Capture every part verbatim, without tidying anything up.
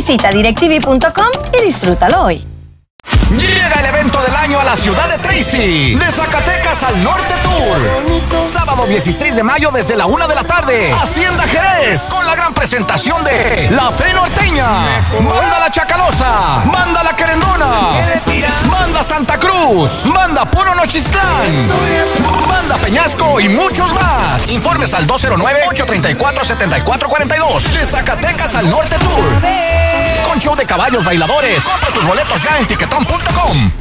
Visita directv punto com y disfrútalo hoy. Llega el evento del año a la ciudad de Tracy, de Zacatecas al Norte Tour. Sábado dieciséis de mayo desde la una de la tarde, Hacienda Jerez, con la gran presentación de La Fe Norteña, Banda La Chacalosa, Banda La Querendona, Banda Santa Cruz, Banda Puro Nochistlán, Banda Peñasco y muchos más. Informes al dos cero nueve, ocho tres cuatro, siete cuatro cuatro dos. De Zacatecas al Norte Tour, con show de caballos bailadores. Compra tus boletos ya en tiquetón punto com.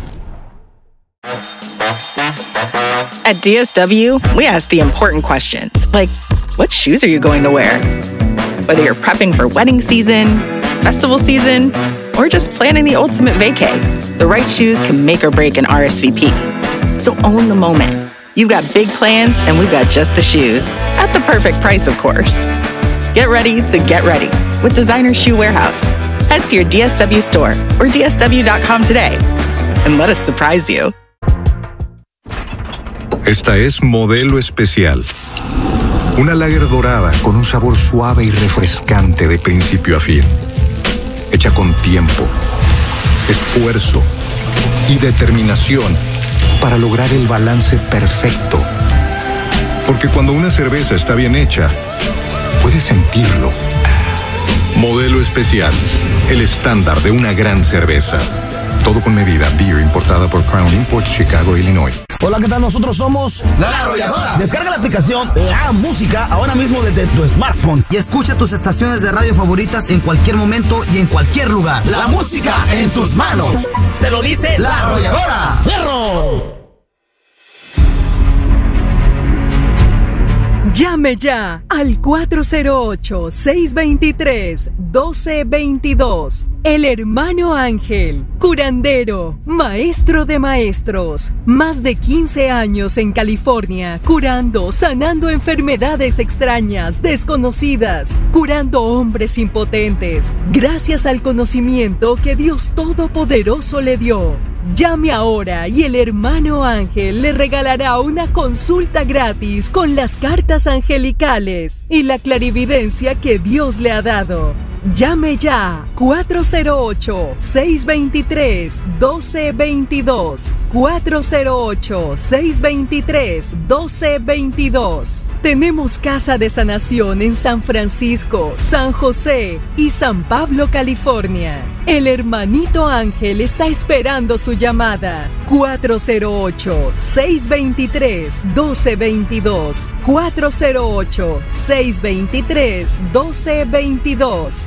At D S W, we ask the important questions, like, what shoes are you going to wear? Whether you're prepping for wedding season, festival season, or just planning the ultimate vacay, the right shoes can make or break an R S V P. So own the moment. You've got big plans, and we've got just the shoes, at the perfect price, of course. Get ready to get ready with Designer Shoe Warehouse. Head to your D S W store or D S W dot com today and let us surprise you. Esta es Modelo Especial. Una lager dorada con un sabor suave y refrescante de principio a fin. Hecha con tiempo, esfuerzo y determinación para lograr el balance perfecto. Porque cuando una cerveza está bien hecha, puedes sentirlo. Modelo Especial, el estándar de una gran cerveza. Todo con medida. Beer importada por Crown Imports, Chicago, Illinois. Hola, ¿qué tal? Nosotros somos La Arrolladora. Descarga la aplicación La Música ahora mismo desde tu smartphone y escucha tus estaciones de radio favoritas en cualquier momento y en cualquier lugar. La música en tus manos. Te lo dice La Arrolladora. ¡Fierro! Llame ya al cuatro cero ocho, seis dos tres, uno dos dos dos. El Hermano Ángel, curandero, maestro de maestros. Más de quince años en California, curando, sanando enfermedades extrañas, desconocidas, curando hombres impotentes, gracias al conocimiento que Dios Todopoderoso le dio. Llame ahora y el Hermano Ángel le regalará una consulta gratis con las cartas angelicales y la clarividencia que Dios le ha dado. Llame ya cuatro cero ocho, seis dos tres, uno dos dos dos, cuatro cero ocho, seis dos tres, uno dos dos dos. Tenemos casa de sanación en San Francisco, San José y San Pablo, California. El Hermanito Ángel está esperando su llamada. cuatro cero ocho, seis dos tres, uno dos dos dos, cuatro cero ocho, seis dos tres, uno dos dos dos.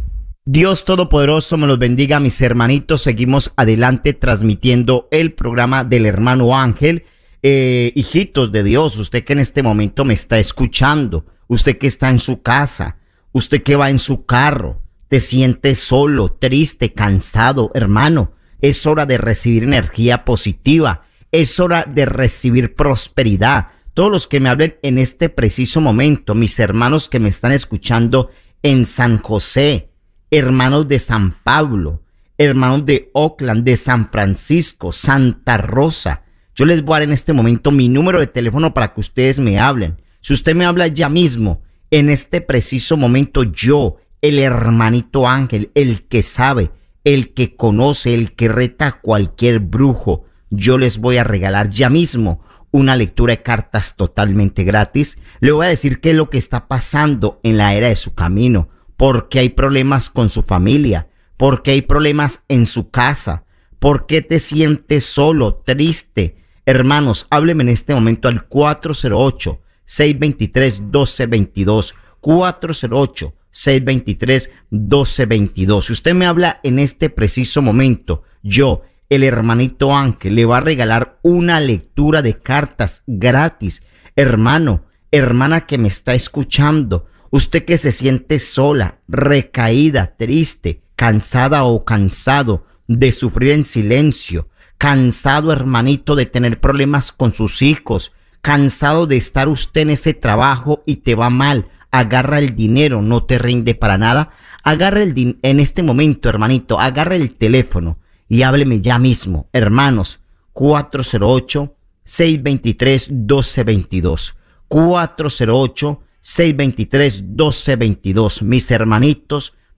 Dios Todopoderoso me los bendiga, mis hermanitos. Seguimos adelante transmitiendo el programa del Hermano Ángel. Eh, hijitos de Dios, usted que en este momento me está escuchando, usted que está en su casa, usted que va en su carro, te sientes solo, triste, cansado, hermano, es hora de recibir energía positiva, es hora de recibir prosperidad. Todos los que me hablen en este preciso momento, mis hermanos que me están escuchando en San José, hermanos de San Pablo, hermanos de Oakland, de San Francisco, Santa Rosa, yo les voy a dar en este momento mi número de teléfono para que ustedes me hablen. Si usted me habla ya mismo, en este preciso momento, yo, el Hermanito Ángel, el que sabe, el que conoce, el que reta a cualquier brujo, yo les voy a regalar ya mismo una lectura de cartas totalmente gratis. Le voy a decir qué es lo que está pasando en la era de su camino, por qué hay problemas con su familia, por qué hay problemas en su casa, por qué te sientes solo, triste. Hermanos, hábleme en este momento al cuatro cero ocho, seis dos tres, uno dos dos dos, cuatro cero ocho, seis dos tres, uno dos dos dos. Si usted me habla en este preciso momento, yo, el Hermanito Ángel, le va a regalar una lectura de cartas gratis. Hermano, hermana que me está escuchando, usted que se siente sola, recaída, triste, cansada o cansado de sufrir en silencio, cansado, hermanito, de tener problemas con sus hijos, cansado de estar usted en ese trabajo y te va mal, agarra el dinero, no te rinde para nada, agarra el din- en este momento, hermanito, agarra el teléfono y hábleme ya mismo, hermanos, cuatro cero ocho, seis dos tres, uno dos dos dos, cuatro cero ocho, seis dos tres, uno dos dos dos, mis hermanitos,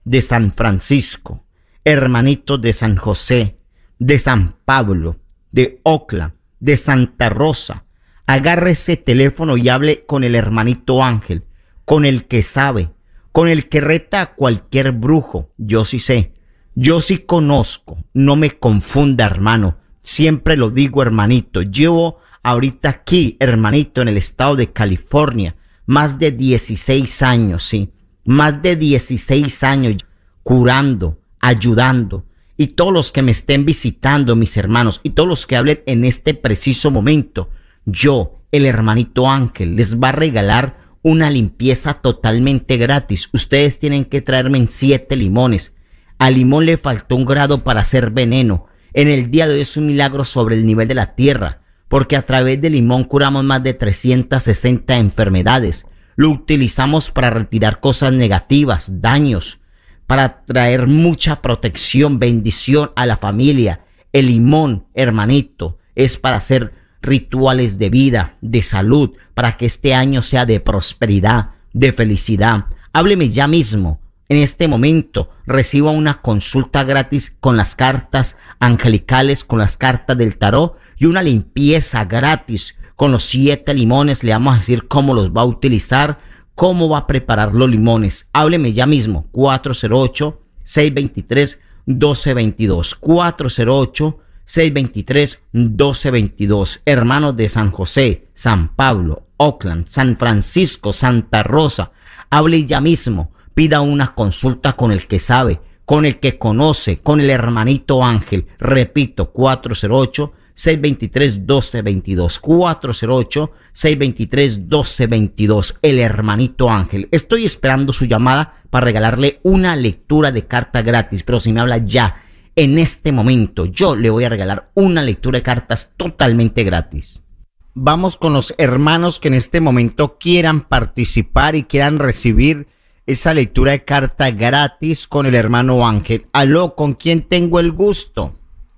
de San Francisco, hermanitos de San José, de San Pablo, de Oakland, de Santa Rosa, agarre ese teléfono y hable con el hermanito Ángel, con el que sabe, con el que reta a cualquier brujo. Yo sí sé, yo sí conozco, no me confunda, hermano. Siempre lo digo, hermanito. Llevo ahorita aquí, hermanito, en el estado de California, más de dieciséis años, sí, más de dieciséis años curando, ayudando. Y todos los que me estén visitando, mis hermanos, y todos los que hablen en este preciso momento, yo, el hermanito Ángel, les va a regalar una limpieza totalmente gratis. Ustedes tienen que traerme en siete limones. Al limón le faltó un grado para hacer veneno. En el día de hoy es un milagro sobre el nivel de la tierra, porque a través del limón curamos más de trescientas sesenta enfermedades. Lo utilizamos para retirar cosas negativas, daños, para traer mucha protección, bendición a la familia. El limón, hermanito, es para hacer rituales de vida, de salud, para que este año sea de prosperidad, de felicidad. Hábleme ya mismo, en este momento. Reciba una consulta gratis con las cartas angelicales, con las cartas del tarot y una limpieza gratis con los siete limones. Le vamos a decir cómo los va a utilizar, cómo va a preparar los limones. Hábleme ya mismo, cuatro cero ocho, seis dos tres, uno dos dos dos, cuatro cero ocho, seis dos tres, uno dos dos dos. Hermanos de San José, San Pablo, Oakland, San Francisco, Santa Rosa, hable ya mismo, pida una consulta con el que sabe, con el que conoce, con el hermanito Ángel. Repito, cuatro cero ocho, seis dos tres, uno dos dos dos, cuatro cero ocho, seis dos tres, uno dos dos dos, el hermanito Ángel. Estoy esperando su llamada para regalarle una lectura de carta gratis, pero si me habla ya, en este momento, yo le voy a regalar una lectura de cartas totalmente gratis. Vamos con los hermanos que en este momento quieran participar y quieran recibir esa lectura de carta gratis con el hermano Ángel. Aló, ¿con quién tengo el gusto?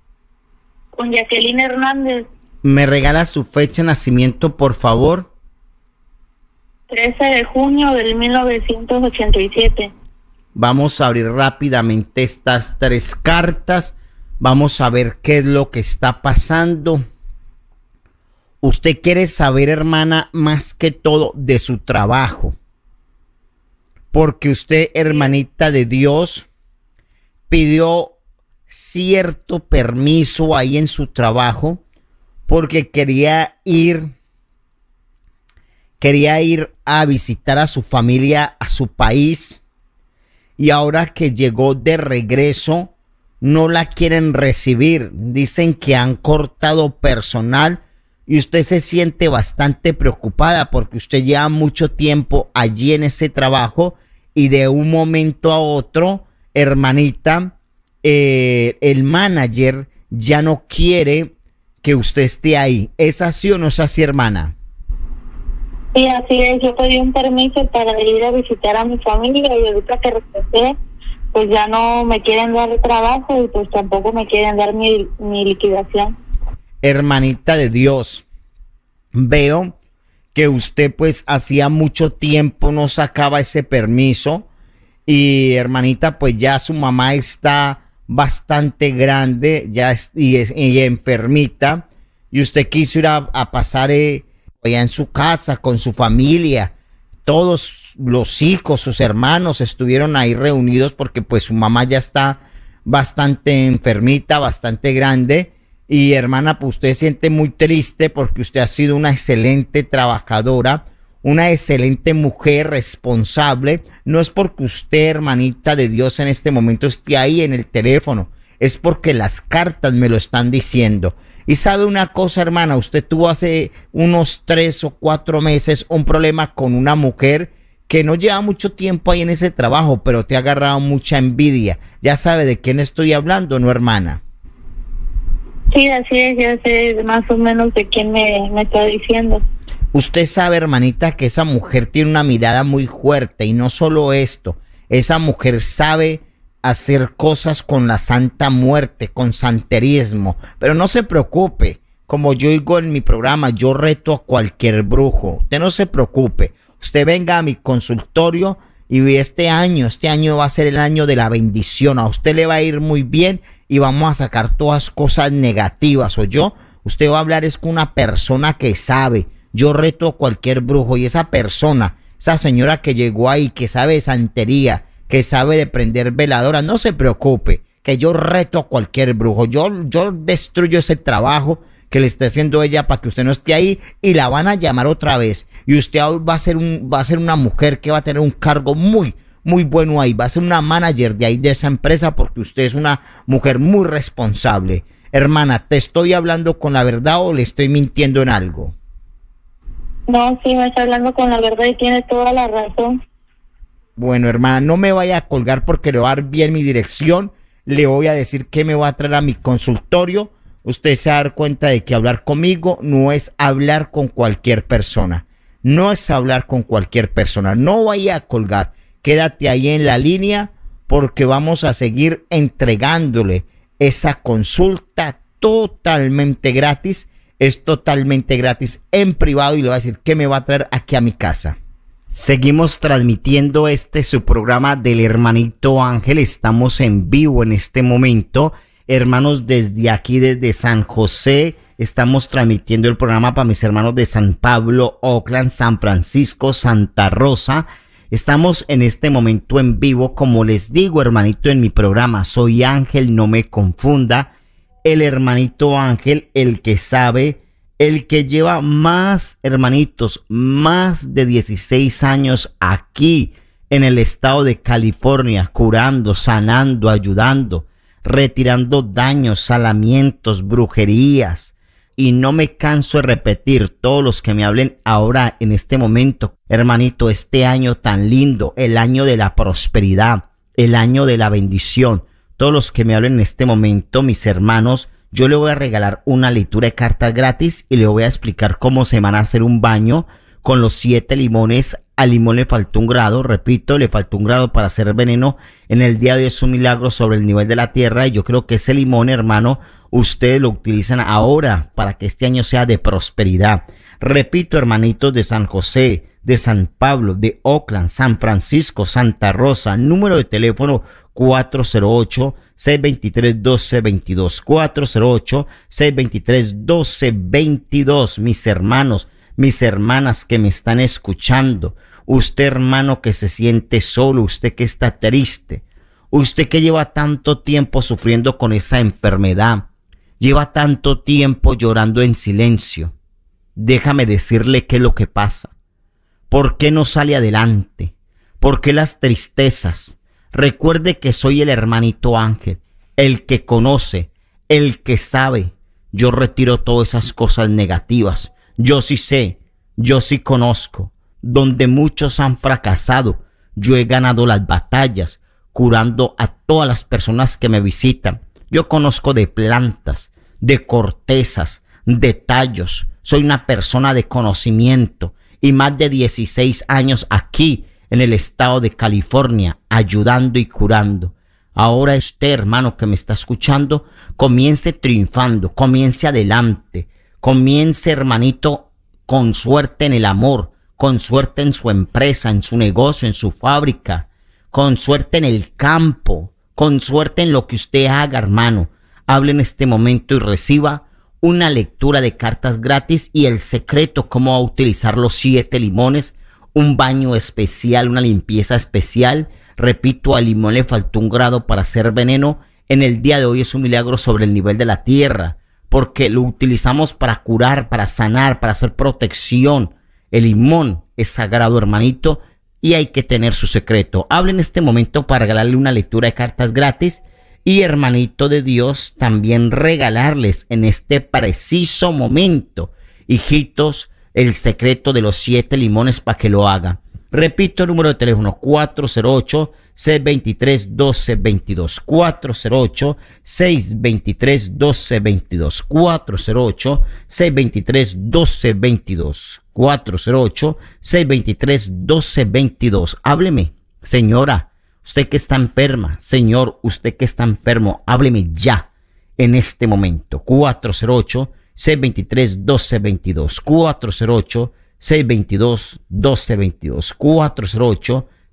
Con Jacqueline Hernández. ¿Me regala su fecha de nacimiento, por favor? trece de junio del mil novecientos ochenta y siete. Vamos a abrir rápidamente estas tres cartas. Vamos a ver qué es lo que está pasando. Usted quiere saber, hermana, más que todo de su trabajo. Porque usted, hermanita de Dios, pidió cierto permiso ahí en su trabajo porque quería ir, quería ir a visitar a su familia, a su país. Y ahora que llegó de regreso, no la quieren recibir. Dicen que han cortado personal y usted se siente bastante preocupada porque usted lleva mucho tiempo allí en ese trabajo y de un momento a otro, hermanita, eh, el manager ya no quiere que usted esté ahí. ¿Es así o no es así, hermana? Sí, así es. Yo pedí un permiso para ir a visitar a mi familia y ahorita que regresé, pues ya no me quieren dar trabajo y pues tampoco me quieren dar mi, mi liquidación. Hermanita de Dios, veo que usted pues hacía mucho tiempo no sacaba ese permiso y hermanita pues ya su mamá está bastante grande ya es, y, es, y enfermita y usted quiso ir a, a pasar eh, allá en su casa con su familia. Todos los hijos, sus hermanos estuvieron ahí reunidos porque pues su mamá ya está bastante enfermita, bastante grande. Y hermana, pues usted se siente muy triste porque usted ha sido una excelente trabajadora, una excelente mujer responsable. No es porque usted, hermanita de Dios, en este momento esté ahí en el teléfono, es porque las cartas me lo están diciendo. Y sabe una cosa, hermana, usted tuvo hace unos tres o cuatro meses un problema con una mujer que no lleva mucho tiempo ahí en ese trabajo, pero te ha agarrado mucha envidia. Ya sabe de quién estoy hablando, ¿no, hermana? Sí, así es, ya sé más o menos de quién me, me está diciendo. Usted sabe, hermanita, que esa mujer tiene una mirada muy fuerte y no solo esto, esa mujer sabe hacer cosas con la Santa Muerte, con santerismo, pero no se preocupe, como yo digo en mi programa, yo reto a cualquier brujo, usted no se preocupe, usted venga a mi consultorio Y este año, este año va a ser el año de la bendición. A usted le va a ir muy bien y vamos a sacar todas cosas negativas. ¿O yo? Usted va a hablar es con una persona que sabe. Yo reto a cualquier brujo y esa persona, esa señora que llegó ahí, que sabe de santería, que sabe de prender veladoras, no se preocupe, que yo reto a cualquier brujo. Yo, yo destruyo ese trabajo que le está haciendo ella para que usted no esté ahí y la van a llamar otra vez. Y usted va a ser un, va a ser una mujer que va a tener un cargo muy, muy bueno ahí. Va a ser una manager de ahí de esa empresa porque usted es una mujer muy responsable. Hermana, ¿te estoy hablando con la verdad o le estoy mintiendo en algo? No, sí, me está hablando con la verdad y tiene toda la razón. Bueno, hermana, no me vaya a colgar porque le voy a dar bien mi dirección. Le voy a decir que me va a traer a mi consultorio. Usted se va a dar cuenta de que hablar conmigo no es hablar con cualquier persona. No es hablar con cualquier persona. No vaya a colgar. Quédate ahí en la línea porque vamos a seguir entregándole esa consulta totalmente gratis. Es totalmente gratis en privado y le voy a decir que me va a traer aquí a mi casa. Seguimos transmitiendo este su programa del Hermanito Ángel. Estamos en vivo en este momento. Hermanos, desde aquí, desde San José, estamos transmitiendo el programa para mis hermanos de San Pablo, Oakland, San Francisco, Santa Rosa. Estamos en este momento en vivo, como les digo, hermanito, en mi programa. Soy Ángel, no me confunda. El Hermanito Ángel, el que sabe, el que lleva más, hermanitos, más de dieciséis años aquí en el estado de California, curando, sanando, ayudando, retirando daños, salamientos, brujerías. Y no me canso de repetir, todos los que me hablen ahora en este momento, hermanito, este año tan lindo, el año de la prosperidad, el año de la bendición. Todos los que me hablen en este momento, mis hermanos, yo le voy a regalar una lectura de cartas gratis y le voy a explicar cómo se van a hacer un baño con los siete limones. Al limón le faltó un grado, repito, le faltó un grado para hacer veneno. En el día de hoy es un milagro sobre el nivel de la tierra y yo creo que ese limón, hermano, ustedes lo utilizan ahora para que este año sea de prosperidad. Repito, hermanitos de San José, de San Pablo, de Oakland, San Francisco, Santa Rosa, número de teléfono cuatro cero ocho, seis dos tres, uno dos dos dos, cuatro cero ocho, seis dos tres, uno dos dos dos, mis hermanos, mis hermanas que me están escuchando, usted hermano que se siente solo, usted que está triste, usted que lleva tanto tiempo sufriendo con esa enfermedad, lleva tanto tiempo llorando en silencio, déjame decirle qué es lo que pasa, por qué no sale adelante, por qué las tristezas. Recuerde que soy el Hermanito Ángel, el que conoce, el que sabe. Yo retiro todas esas cosas negativas. Yo sí sé, yo sí conozco. Donde muchos han fracasado, yo he ganado las batallas, curando a todas las personas que me visitan. Yo conozco de plantas, de cortezas, de tallos. Soy una persona de conocimiento y más de dieciséis años aquí en el estado de California, ayudando y curando. Ahora usted, hermano, que me está escuchando, comience triunfando, comience adelante, comience, hermanito, con suerte en el amor, con suerte en su empresa, en su negocio, en su fábrica, con suerte en el campo, con suerte en lo que usted haga, hermano. Hable en este momento y reciba una lectura de cartas gratis y el secreto cómo va a utilizar los siete limones, un baño especial, una limpieza especial. Repito, al limón le faltó un grado para hacer veneno. En el día de hoy es un milagro sobre el nivel de la tierra, porque lo utilizamos para curar, para sanar, para hacer protección. El limón es sagrado, hermanito, y hay que tener su secreto. Hable en este momento para regalarle una lectura de cartas gratis y, hermanito de Dios, también regalarles en este preciso momento, hijitos, el secreto de los siete limones para que lo haga. Repito el número de teléfono cuatro cero ocho, seis dos tres, uno dos dos dos, cuatro cero ocho, seis dos tres, uno dos dos dos, cuatro cero ocho, seis dos tres, uno dos dos dos, cuatro cero ocho, seis dos tres, uno dos dos dos. Hábleme, señora, usted que está enferma, señor, usted que está enfermo, hábleme ya en este momento. cuatro cero ocho, seis dos tres, uno dos dos dos, cuatro cero ocho, seis dos dos, uno dos dos dos, cuatro cero ocho,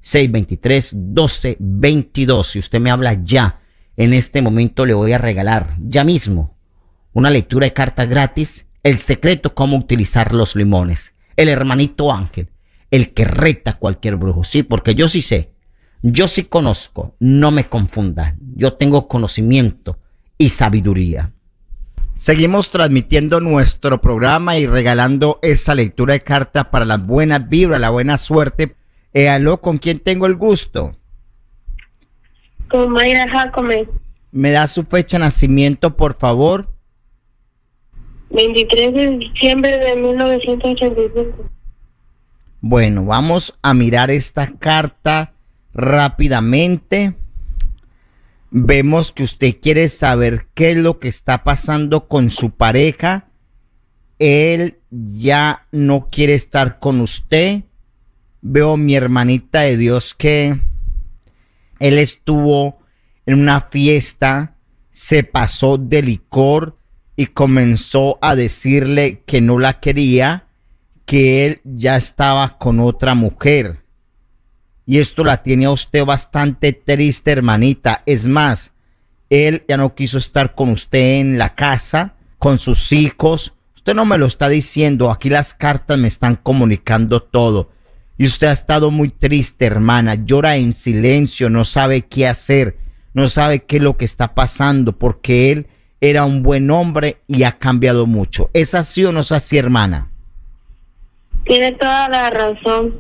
seis dos tres, uno dos dos dos. Si usted me habla ya, en este momento le voy a regalar ya mismo una lectura de cartas gratis. El secreto cómo utilizar los limones. El hermanito Ángel, el que reta a cualquier brujo. Sí, porque yo sí sé, yo sí conozco, no me confundan. Yo tengo conocimiento y sabiduría. Seguimos transmitiendo nuestro programa y regalando esa lectura de cartas para las buenas vibras, la buena suerte. Eh, aló, ¿con quién tengo el gusto? Con Mayra Jacome. ¿Me da su fecha de nacimiento, por favor? veintitrés de diciembre de mil novecientos ochenta y cinco. Bueno, vamos a mirar esta carta rápidamente. Vemos que usted quiere saber qué es lo que está pasando con su pareja. Él ya no quiere estar con usted. Veo, mi hermanita de Dios, que él estuvo en una fiesta, se pasó de licor y comenzó a decirle que no la quería, que él ya estaba con otra mujer. Y esto la tiene a usted bastante triste, hermanita. Es más, él ya no quiso estar con usted en la casa, con sus hijos. Usted no me lo está diciendo, aquí las cartas me están comunicando todo. Y usted ha estado muy triste, hermana. Llora en silencio, no sabe qué hacer, no sabe qué es lo que está pasando, porque él era un buen hombre y ha cambiado mucho. ¿Es así o no es así, hermana? Tiene toda la razón.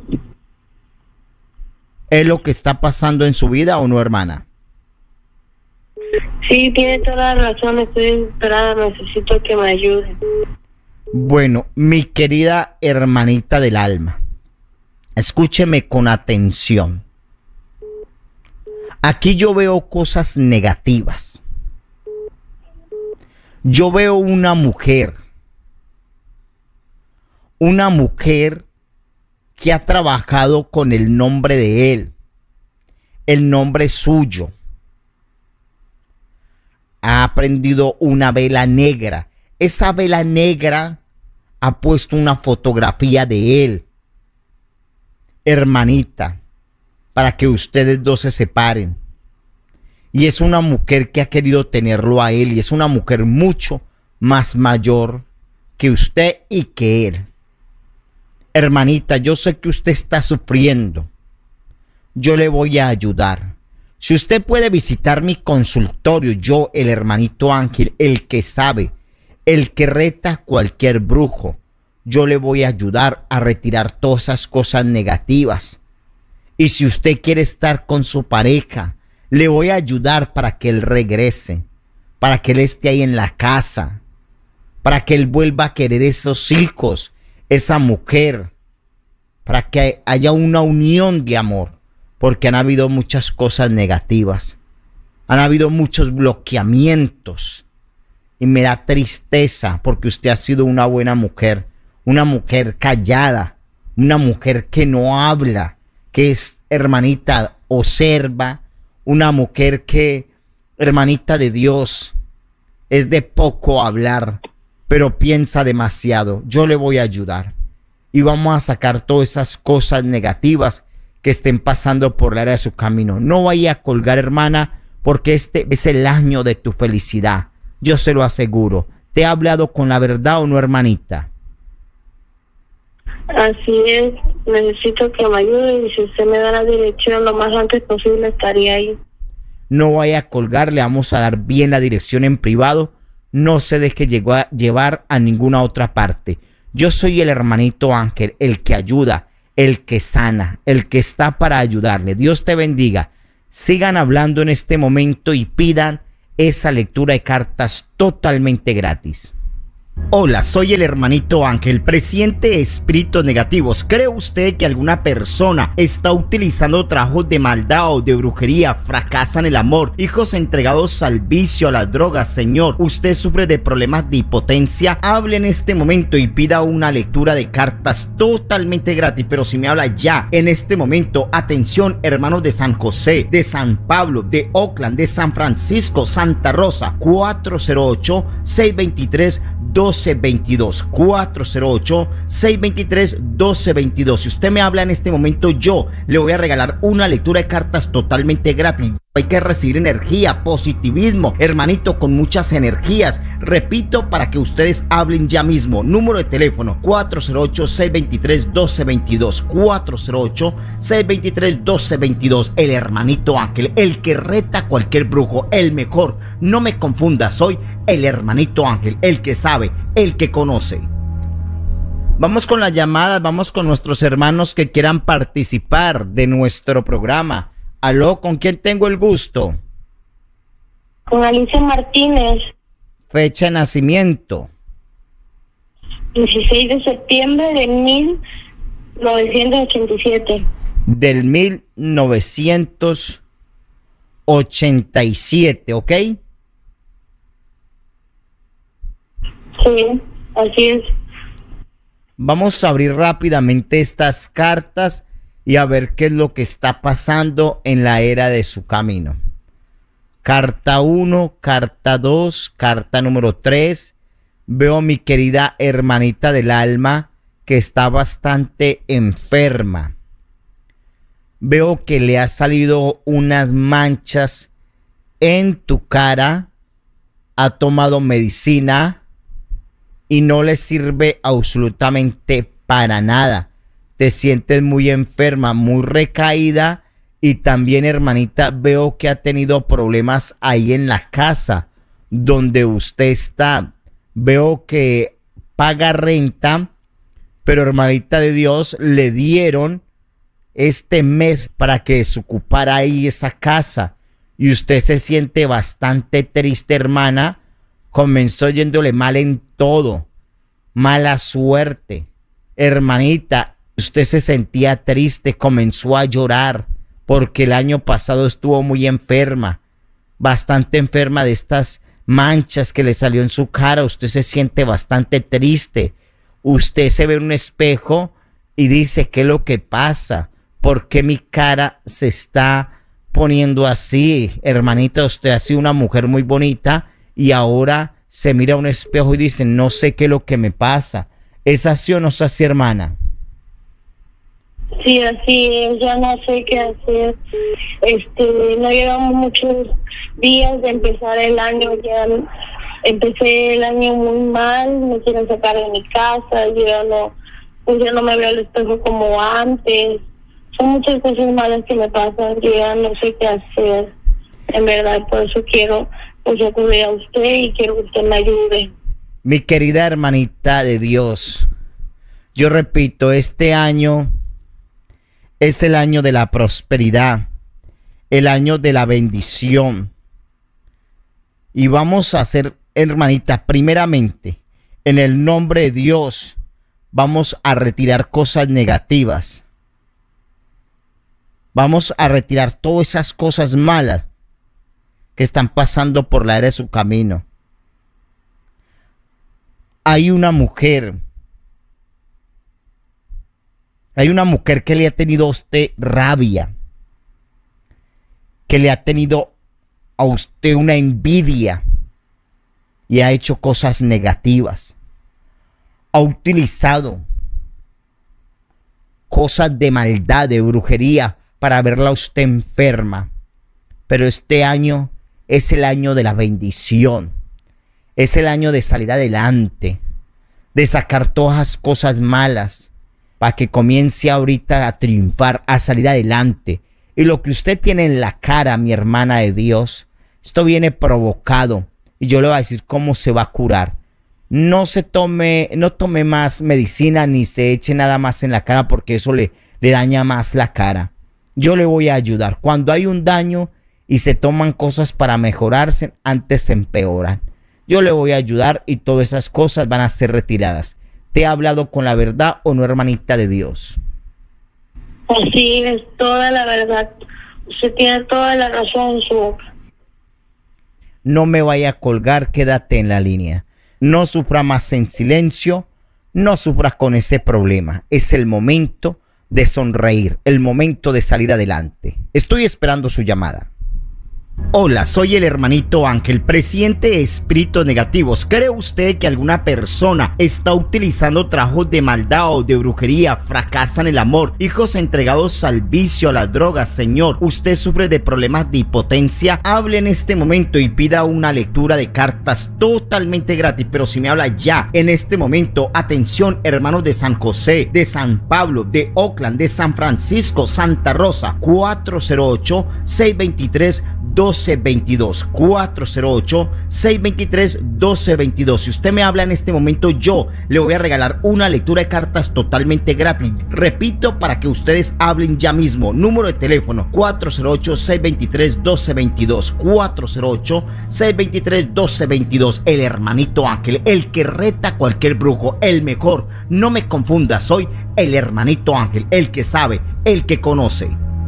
¿Es lo que está pasando en su vida o no, hermana? Sí, tiene toda la razón. Estoy desesperada, necesito que me ayude. Bueno, mi querida hermanita del alma, escúcheme con atención. Aquí yo veo cosas negativas. Yo veo una mujer, una mujer que ha trabajado con el nombre de él, el nombre suyo. Ha prendido una vela negra. Esa vela negra ha puesto una fotografía de él. Hermanita, para que ustedes dos se separen. Y es una mujer que ha querido tenerlo a él, y es una mujer mucho más mayor que usted y que él. Hermanita, yo sé que usted está sufriendo. Yo le voy a ayudar. Si usted puede visitar mi consultorio, yo, el hermanito Ángel, el que sabe, el que reta a cualquier brujo, yo le voy a ayudar a retirar todas esas cosas negativas. Y si usted quiere estar con su pareja, le voy a ayudar para que él regrese, para que él esté ahí en la casa, para que él vuelva a querer esos hijos, esa mujer, para que haya una unión de amor, porque han habido muchas cosas negativas, han habido muchos bloqueamientos, y me da tristeza porque usted ha sido una buena mujer, una mujer callada, una mujer que no habla, que es, hermanita, observa, una mujer que, hermanita de Dios, es de poco hablar, pero piensa demasiado. Yo le voy a ayudar y vamos a sacar todas esas cosas negativas que estén pasando por la área de su camino. No vaya a colgar, hermana, porque este es el año de tu felicidad. Yo se lo aseguro. ¿Te he hablado con la verdad o no, hermanita? Así es, necesito que me ayude, y si usted me da la dirección lo más antes posible estaría ahí. No vaya a colgar, le vamos a dar bien la dirección en privado. No se deje llevar a ninguna otra parte. Yo soy el hermanito Ángel, el que ayuda, el que sana, el que está para ayudarle. Dios te bendiga. Sigan hablando en este momento y pidan esa lectura de cartas totalmente gratis. Hola, soy el hermanito Ángel, presiente de espíritus negativos. ¿Cree usted que alguna persona está utilizando trabajos de maldad o de brujería, fracasan el amor, hijos entregados al vicio, a las drogas? Señor, usted sufre de problemas de impotencia. Hable en este momento y pida una lectura de cartas totalmente gratis. Pero si me habla ya, en este momento, atención, hermanos de San José, de San Pablo, de Oakland, de San Francisco, Santa Rosa, cuatro cero ocho, seis dos tres, doce veintidós. cuatro cero ocho, seis dos tres, doce veintidós. Si usted me habla en este momento, yo le voy a regalar una lectura de cartas totalmente gratis. Hay que recibir energía, positivismo, hermanito, con muchas energías. Repito, para que ustedes hablen ya mismo. Número de teléfono cuatro cero ocho, seis dos tres, doce veintidós. cuatro cero ocho, seis dos tres, doce veintidós. El hermanito Ángel, el que reta a cualquier brujo, el mejor. No me confunda, soy el hermanito Ángel, el que sabe, el que conoce. Vamos con las llamadas, vamos con nuestros hermanos que quieran participar de nuestro programa. Aló, ¿con quién tengo el gusto? Con Alicia Martínez. Fecha de nacimiento. dieciséis de septiembre de mil novecientos ochenta y siete. Del mil novecientos ochenta y siete, ¿ok? Sí, así es. Vamos a abrir rápidamente estas cartas y a ver qué es lo que está pasando en la era de su camino. Carta uno, carta dos, carta número tres. Veo a mi querida hermanita del alma que está bastante enferma. Veo que le ha salido unas manchas en tu cara. Ha tomado medicina y no le sirve absolutamente para nada. Te sientes muy enferma, muy recaída, y también, hermanita, veo que ha tenido problemas ahí en la casa donde usted está. Veo que paga renta, pero, hermanita de Dios, le dieron este mes para que desocupara ahí esa casa y usted se siente bastante triste, hermana. Comenzó yéndole mal en todo, mala suerte, hermanita. Usted se sentía triste, comenzó a llorar porque el año pasado estuvo muy enferma, bastante enferma de estas manchas que le salió en su cara. Usted se siente bastante triste. Usted se ve en un espejo y dice, ¿qué es lo que pasa? ¿Por qué mi cara se está poniendo así? Hermanita, usted ha sido una mujer muy bonita y ahora se mira a un espejo y dice, no sé qué es lo que me pasa. ¿Es así o no es así, hermana? Sí, así es, ya no sé qué hacer. Este, no llevamos muchos días de empezar el año, ya empecé el año muy mal, me quieren sacar de mi casa, yo ya no, pues ya no me veo al espejo como antes. Son muchas cosas malas que me pasan, yo ya no sé qué hacer. En verdad, por eso quiero pues acudir a usted y quiero que usted me ayude. Mi querida hermanita de Dios, yo repito, este año es el año de la prosperidad, el año de la bendición. Y vamos a hacer, hermanita, primeramente, en el nombre de Dios, vamos a retirar cosas negativas. Vamos a retirar todas esas cosas malas que están pasando por la era de su camino. Hay una mujer, hay una mujer que le ha tenido a usted rabia, que le ha tenido a usted una envidia y ha hecho cosas negativas. Ha utilizado cosas de maldad, de brujería, para verla a usted enferma. Pero este año es el año de la bendición. Es el año de salir adelante, de sacar todas las cosas malas, para que comience ahorita a triunfar, a salir adelante. Y lo que usted tiene en la cara, mi hermana de Dios, esto viene provocado. Y yo le voy a decir cómo se va a curar. No se tome, no tome más medicina ni se eche nada más en la cara, porque eso le, le daña más la cara. Yo le voy a ayudar. Cuando hay un daño y se toman cosas para mejorarse, antes se empeoran. Yo le voy a ayudar y todas esas cosas van a ser retiradas. ¿Te he hablado con la verdad o no, hermanita de Dios? Así es, toda la verdad. Usted tiene toda la razón en su boca. No me vaya a colgar, quédate en la línea. No sufra más en silencio, no sufras con ese problema. Es el momento de sonreír, el momento de salir adelante. Estoy esperando su llamada. Hola, soy el hermanito Ángel, presidente de Espíritus Negativos. ¿Cree usted que alguna persona está utilizando trabajos de maldad o de brujería, fracasa en el amor, hijos entregados al vicio, a las drogas? Señor, usted sufre de problemas de impotencia. Hable en este momento y pida una lectura de cartas totalmente gratis, pero si me habla ya, en este momento, atención, hermanos de San José, de San Pablo, de Oakland, de San Francisco, Santa Rosa, cuatro cero ocho, seis dos tres, doce veintidós, cuatro cero ocho, seis dos tres, doce veintidós. Si usted me habla en este momento, yo le voy a regalar una lectura de cartas totalmente gratis. Repito, para que ustedes hablen ya mismo. Número de teléfono cuatro cero ocho, seis dos tres, doce veintidós, cuatro cero ocho, seis dos tres, doce veintidós. El hermanito Ángel, el que reta a cualquier brujo, el mejor. No me confunda, soy el hermanito Ángel, el que sabe, el que conoce.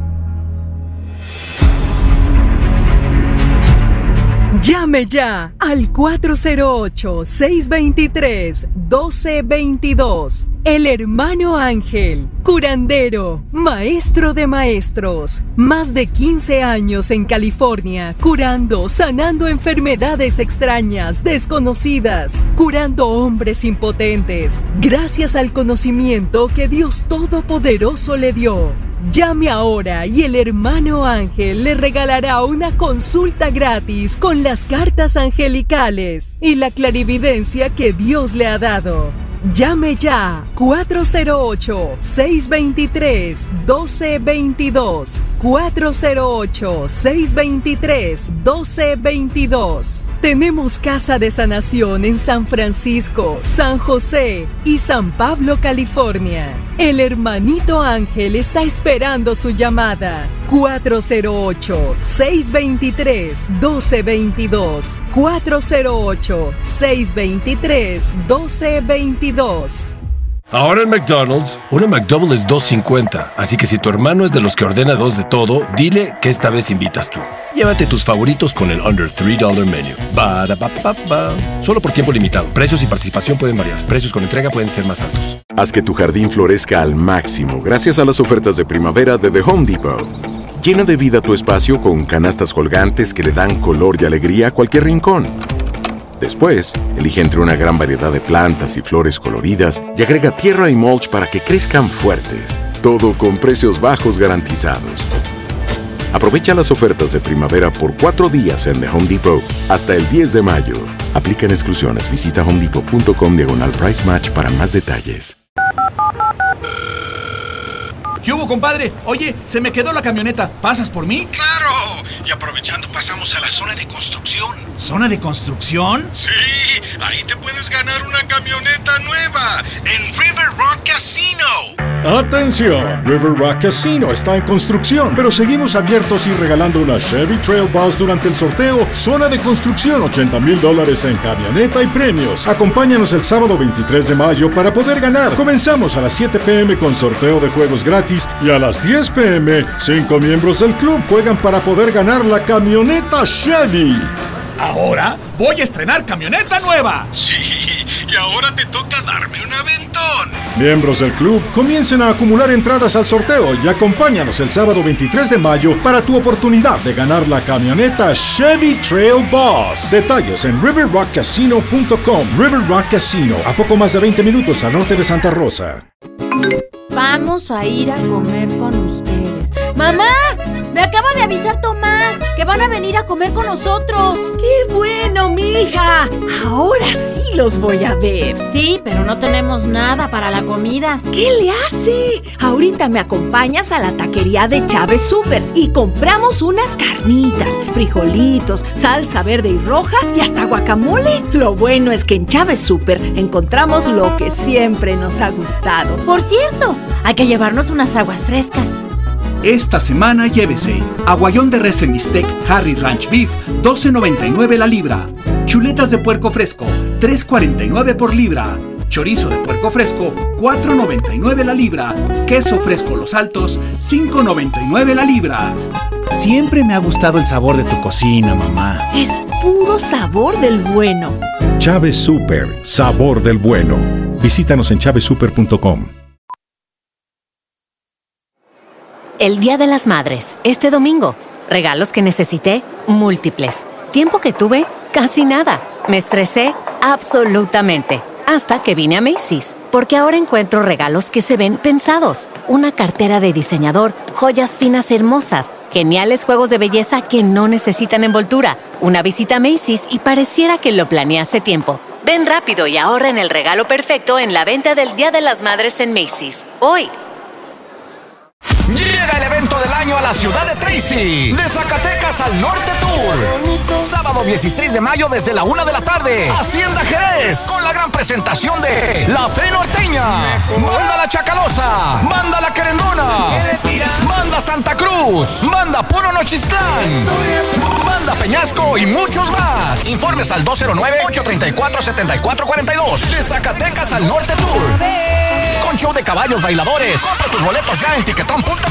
Llame ya al cuatro cero ocho, seis dos tres, doce veintidós. El hermano Ángel, curandero, maestro de maestros. Más de quince años en California, curando, sanando enfermedades extrañas, desconocidas, curando hombres impotentes, gracias al conocimiento que Dios Todopoderoso le dio. Llame ahora y el hermano Ángel le regalará una consulta gratis con las cartas angelicales y la clarividencia que Dios le ha dado. Llame ya cuatro cero ocho, seis dos tres, doce veintidós, cuatro cero ocho, seis dos tres, doce veintidós. Tenemos casa de sanación en San Francisco, San José y San Pablo, California. El hermanito Ángel está esperando su llamada. cuatro cero ocho, seis dos tres, doce veintidós, cuatro cero ocho, seis dos tres, doce veintidós. Ahora en McDonald's, una McDouble es dos cincuenta, así que si tu hermano es de los que ordena dos de todo, dile que esta vez invitas tú. Llévate tus favoritos con el Under tres dollar Menu. Ba-da-ba-ba-ba. Solo por tiempo limitado. Precios y participación pueden variar. Precios con entrega pueden ser más altos. Haz que tu jardín florezca al máximo gracias a las ofertas de primavera de The Home Depot. Llena de vida tu espacio con canastas colgantes que le dan color y alegría a cualquier rincón. Después, elige entre una gran variedad de plantas y flores coloridas y agrega tierra y mulch para que crezcan fuertes. Todo con precios bajos garantizados. Aprovecha las ofertas de primavera por cuatro días en The Home Depot hasta el diez de mayo. Aplican exclusiones. Visita homedepot punto com diagonal price match para más detalles. ¿Qué hubo, compadre? Oye, se me quedó la camioneta. ¿Pasas por mí? ¡Claro! Y aprovechando pasamos a la zona de construcción. ¿Zona de construcción? Sí, ahí te puedes ganar una camioneta nueva en River Rock Casino. ¡Atención! River Rock Casino está en construcción, pero seguimos abiertos y regalando una Chevy Trail Boss durante el sorteo Zona de Construcción, ochenta mil dólares en camioneta y premios. Acompáñanos el sábado veintitrés de mayo para poder ganar. Comenzamos a las siete p m con sorteo de juegos gratis y a las diez p m cinco miembros del club juegan para poder ganar la camioneta Chevy. Ahora voy a estrenar camioneta nueva. Sí, y ahora te toca darme un aventón. Miembros del club, comiencen a acumular entradas al sorteo y acompáñanos el sábado veintitrés de mayo para tu oportunidad de ganar la camioneta Chevy Trail Boss. Detalles en river rock casino punto com. River Rock Casino, a poco más de veinte minutos al norte de Santa Rosa. Vamos a ir a comer con ustedes. ¡Mamá! Me acaba de avisar Tomás que van a venir a comer con nosotros. ¡Qué bueno, mija! Ahora sí los voy a ver. Sí, pero no tenemos nada para la comida. ¿Qué le hace? Ahorita me acompañas a la taquería de Chávez Super y compramos unas carnitas, frijolitos, salsa verde y roja y hasta guacamole. Lo bueno es que en Chávez Super encontramos lo que siempre nos ha gustado. Por cierto, hay que llevarnos unas aguas frescas. Esta semana llévese aguayón de res en bistec Harry Ranch Beef, doce noventa y nueve la libra. Chuletas de puerco fresco, tres cuarenta y nueve por libra. Chorizo de puerco fresco, cuatro noventa y nueve la libra. Queso fresco Los Altos, cinco noventa y nueve la libra. Siempre me ha gustado el sabor de tu cocina, mamá. Es puro sabor del bueno. Chávez Super, sabor del bueno. Visítanos en chávez super punto com. El Día de las Madres, este domingo. Regalos que necesité, múltiples. Tiempo que tuve, casi nada. Me estresé absolutamente. Hasta que vine a Macy's. Porque ahora encuentro regalos que se ven pensados. Una cartera de diseñador, joyas finas hermosas, geniales juegos de belleza que no necesitan envoltura, una visita a Macy's y pareciera que lo planeé hace tiempo. Ven rápido y ahorra en el regalo perfecto en la venta del Día de las Madres en Macy's. Hoy. Llega el evento del año a la ciudad de Tracy, de Zacatecas al Norte Tour. Sábado dieciséis de mayo desde la una de la tarde, Hacienda Jerez, con la gran presentación de La Fe Norteña, Banda La Chacalosa, Banda La Querendona, Banda Santa Cruz, Banda Puro Nochistlán, Banda Peñasco y muchos más. Informes al dos cero nueve, ocho tres cuatro, siete cuatro cuatro dos. De Zacatecas al Norte Tour. Con show de caballos bailadores. Compra tus boletos ya en tiquetón punto com.